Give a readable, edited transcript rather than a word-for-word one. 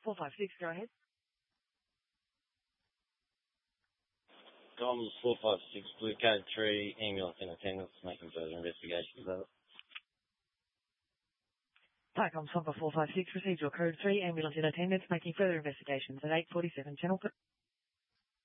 456, go ahead. Comms 456, Blue Code 3, ambulance in attendance, making further investigations of it. Hi, Comms 456, received your code 3, ambulance in attendance, making further investigations at 847 Channel.